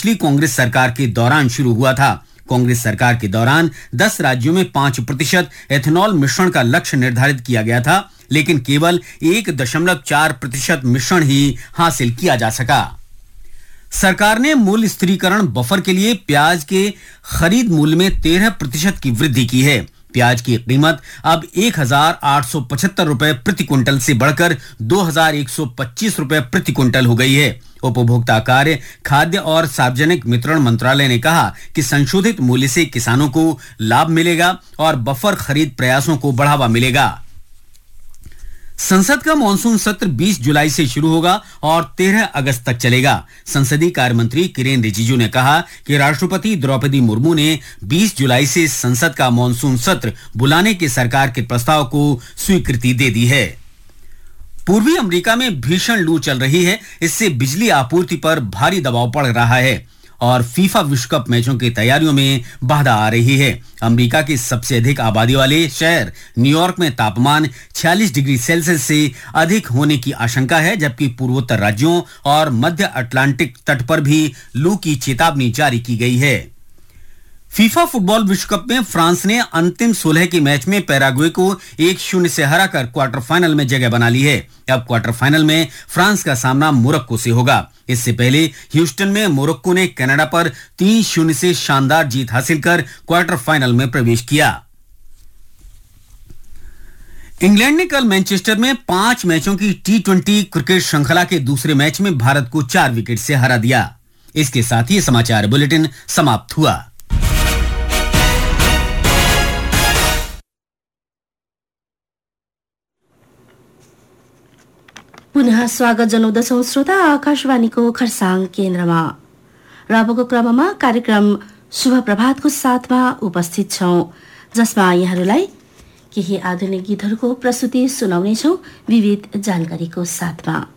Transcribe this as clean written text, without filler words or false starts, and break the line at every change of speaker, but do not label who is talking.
पिछली कांग्रेस सरकार के दौरान शुरू हुआ था। कांग्रेस सरकार के दौरान 10 राज्यों में 5% एथेनॉल मिश्रण का लक्ष्य निर्धारित किया गया था, लेकिन केवल 1.4% मिश्रण ही हासिल किया जा सका। सरकार ने मूल्य स्थिरीकरण बफर के लिए प्याज के खरीद मूल्य में 13% की वृद्धि की है। प्याज की कीमत अब 1,875 रुपए प्रति क्विंटल से बढ़कर 2,125 रुपए प्रति क्विंटल हो गई है। उपभोक्ता कार्य, खाद्य और सार्वजनिक वितरण मंत्रालय ने कहा कि संशोधित मूल्य से किसानों को लाभ मिलेगा और बफर खरीद प्रयासों को बढ़ावा मिलेगा। संसद का मानसून सत्र 20 जुलाई से शुरू होगा और 13 अगस्त तक चलेगा। संसदीय कार्य मंत्री किरेन रिजिजू ने कहा कि राष्ट्रपति द्रौपदी मुर्मू ने 20 जुलाई से संसद का मानसून सत्र बुलाने के सरकार के प्रस्ताव को स्वीकृति दे दी है। पूर्वी अमेरिका में भीषण लू चल रही है। इससे बिजली आपूर्ति पर भारी दबाव पड़ रहा है और फीफा विश्व कप मैचों की तैयारियों में बाधा आ रही है। अमेरिका के सबसे अधिक आबादी वाले शहर न्यूयॉर्क में तापमान 46 डिग्री सेल्सियस से अधिक होने की आशंका है, जबकि पूर्वोत्तर राज्यों और मध्य अटलांटिक तट पर भी लू की चेतावनी जारी की गई है। फीफा फुटबॉल विश्व कप में फ्रांस ने अंतिम 16 के मैच में पैराग्वे को 1-0 से हराकर क्वार्टर फाइनल में जगह बना ली है। अब क्वार्टर फाइनल में फ्रांस का सामना मोरक्को से होगा। इससे पहले ह्यूस्टन में मोरक्को ने कनाडा पर 3-0 से शानदार जीत हासिल कर क्वार्टर फाइनल में प्रवेश किया। इंग्लैंड ने कल मैनचेस्टर में 5 मैचों की T20 क्रिकेट श्रृंखला के दूसरे मैच में भारत को 4 विकेट से हरा दिया। इसके साथ ही समाचार बुलेटिन समाप्त हुआ।
पुनः स्वागत जनाउँदछौं श्रोता आकाशवाणीको खरसाङ केन्द्रमा र अबको क्रममा कार्यक्रम शुभ प्रभातको साथमा उपस्थित छौं, जसमा यहाँहरूलाई केही आधुनिक गीतहरूको प्रस्तुति सुनाउनेछौं विविध जानकारीको साथमा।